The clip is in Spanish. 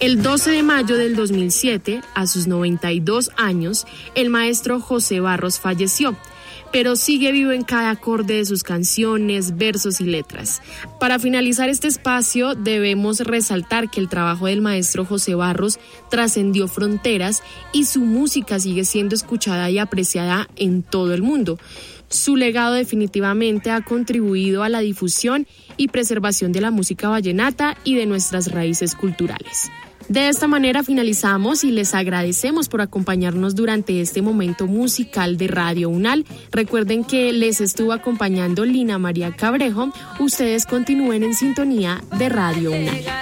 El 12 de mayo del 2007, a sus 92 años, el maestro José Barros falleció, pero sigue vivo en cada acorde de sus canciones, versos y letras. Para finalizar este espacio, debemos resaltar que el trabajo del maestro José Barros trascendió fronteras y su música sigue siendo escuchada y apreciada en todo el mundo. Su legado definitivamente ha contribuido a la difusión y preservación de la música vallenata y de nuestras raíces culturales. De esta manera finalizamos y les agradecemos por acompañarnos durante este momento musical de Radio UNAL. Recuerden que les estuvo acompañando Lina María Cabrejo. Ustedes continúen en sintonía de Radio UNAL.